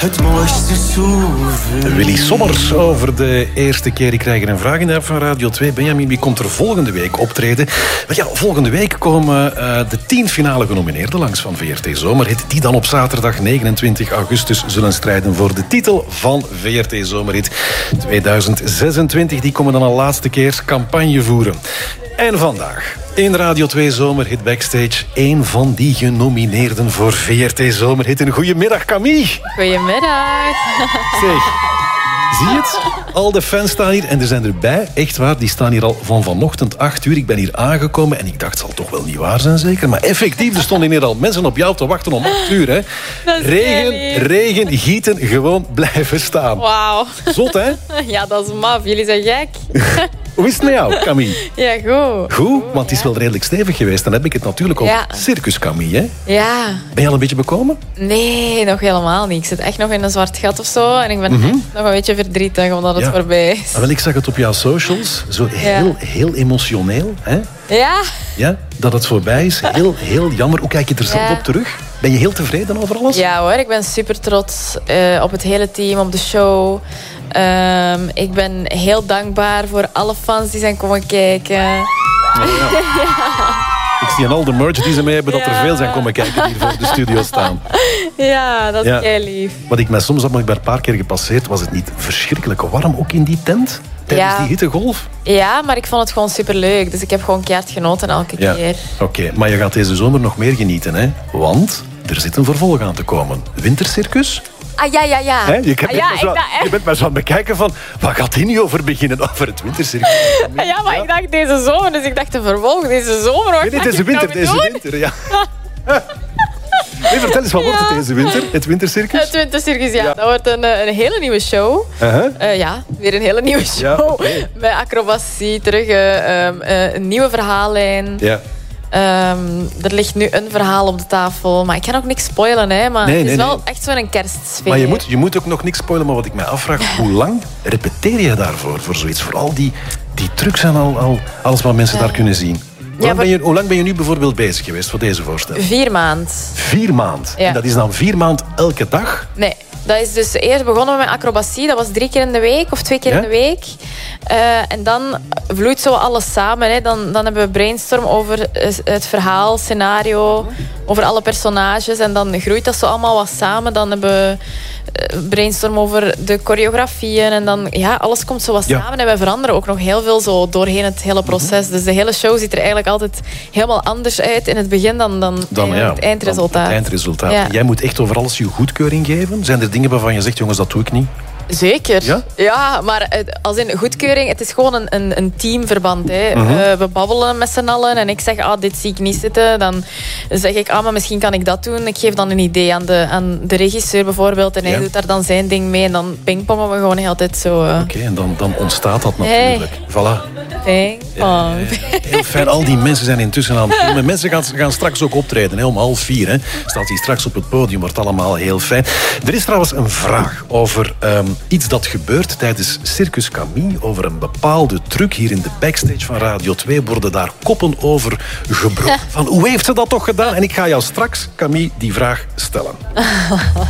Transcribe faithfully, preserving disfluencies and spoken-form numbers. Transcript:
het mooiste souvenir. Willy Sommers over de eerste keer. Ik krijg er een vraag in de app van Radio twee. Benjamin, wie komt er volgende week optreden? Maar ja, volgende week komen uh, de tien finale genomineerden langs van V R T Zomerhit, die dan op zaterdag negenentwintig augustus zullen strijden voor de titel van V R T Zomerhit tweeduizend zesentwintig. Die komen dan een laatste keer campagne voeren. En vandaag in Radio twee Zomerhit Backstage één van die genomineerden voor V R T Zomerhit. Een goedemiddag, Camille. Goedemiddag. Zeg, zie je het? Al de fans staan hier en er zijn erbij, echt waar, die staan hier al van vanochtend acht uur. Ik ben hier aangekomen en ik dacht, het zal toch wel niet waar zijn zeker? Maar effectief, er stonden hier al mensen op jou te wachten om acht uur. Hè. Regen, regen, gieten, gewoon blijven staan. Wauw. Zot, hè? Ja, dat is maf. Jullie zijn gek. Hoe is het met jou, Camille? Ja, goed. Goed, want het is wel redelijk stevig geweest. Dan heb ik het natuurlijk over Ja. Circus Camille, hè? Ja. Ben je al een beetje bekomen? Nee, nog helemaal niet. Ik zit echt nog in een zwart gat of zo. En ik ben Mhm. echt nog een beetje verdrietig omdat het Ja. voorbij is. Ah, wel, ik zag het op jouw socials. Zo heel, heel emotioneel, hè? Ja. Ja, dat het voorbij is. Heel, heel jammer. Hoe kijk je er zelf Ja. op terug? Ben je heel tevreden over alles? Ja hoor, ik ben super trots uh, op het hele team, op de show. Um, ik ben heel dankbaar voor alle fans die zijn komen kijken. Ja, ja. Ik zie aan al de merch die ze mee hebben dat er Ja. veel zijn komen kijken die hier voor de studio staan. Ja, dat is Ja. heel lief. Wat ik mij soms heb, ik ben een paar keer gepasseerd, was het niet verschrikkelijk warm ook in die tent? Tijdens Ja. die hittegolf? Ja, maar ik vond het gewoon superleuk. Dus ik heb gewoon keihard genoten elke Ja. keer. Oké, maar je gaat deze zomer nog meer genieten, hè? Want er zit een vervolg aan te komen. Wintercircus? Ah, ja, ja, ja. Hè? Je, bent ah, ja, maar zo, ik dacht echt- je bent maar zo aan het bekijken van... Waar gaat die nu over beginnen? Over het wintercircus? Ah, ja, maar ik dacht deze zomer, dus ik dacht de vervolg deze zomer. Wat Nee, nee, ga deze ik winter, nou deze doen? winter, ja. Nee, vertel eens, wat wordt het deze winter? Het wintercircus? Het Wintercircus, ja. Ja. Dat wordt een, eh, een hele nieuwe show. Uh-huh. Eh, ja, weer een hele nieuwe Ja, show. oké. Met acrobatie, terug eh, um, eh, een nieuwe verhaallijn. Ja. Ehm, er ligt nu een verhaal op de tafel. Maar ik kan ook niks spoilen, hè. Maar Nee, het is nee, wel nee. echt zo'n kerstsfeer. Maar je moet, je moet ook nog niks spoilen, maar wat ik mij afvraag, hoe lang repeteer je daarvoor, voor zoiets? Voor al die, die trucs en al, al, alles wat mensen daar kunnen zien. Hoe, lang voor- ben je, hoe lang ben je nu bijvoorbeeld bezig geweest voor deze voorstelling? Vier maand. Vier maand. Ja. En dat is dan vier maand elke dag? Nee, dat is dus eerst begonnen met acrobatie. Dat was drie keer in de week of twee keer Ja? in de week. Eh, en dan vloeit zo alles samen. Hè. Dan, dan hebben we brainstorm over het verhaal, scenario, over alle personages. En dan groeit dat zo allemaal wat samen. Dan hebben we eh, brainstorm over de choreografieën. En dan, ja, alles komt zo wat Ja. samen. En wij veranderen ook nog heel veel zo doorheen het hele proces. Dus de hele show ziet er eigenlijk altijd helemaal anders uit in het begin dan, dan, Dan, in ja, het eindresultaat. dan het eindresultaat. Ja. Jij moet echt over alles je goedkeuring geven? Zijn er dingen waarvan je zegt, jongens, dat doe ik niet? Zeker. Ja? Ja, maar het- als in goedkeuring, het is gewoon een, een, een teamverband. Hè. Mhm. Eh, we babbelen met z'n allen en ik zeg, ah, dit zie ik niet zitten. Dan zeg ik, ah, maar misschien kan ik dat doen. Ik geef dan een idee aan de, aan de regisseur bijvoorbeeld en hij Ja. doet daar dan zijn ding mee. En dan pingpongen we gewoon heel tijd zo. eh, Oké, en dan, dan ontstaat dat Hey. natuurlijk. Voilà. pingpong. Heel fijn, al die mensen zijn intussen aan het filmen. Mensen gaan, gaan straks ook optreden, hè, om half vier. Hè. Staat hij straks op het podium, wordt allemaal heel fijn. Er is trouwens een vraag over ehm, iets dat gebeurt tijdens Circus Camille. Over een bepaalde truc hier in de backstage van Radio twee. Worden daar koppen over gebroken. Van, hoe heeft ze dat toch gedaan? En ik ga jou straks, Camille, die vraag stellen.